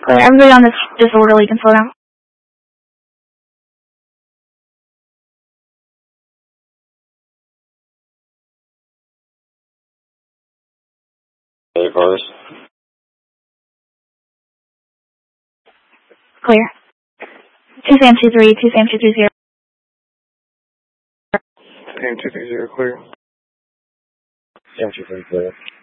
Clear. Everybody on this disorderly can slow down. Cars. Clear. 2 Sam 23, 2 Sam 230. Sam 230, clear. Sam 230, clear.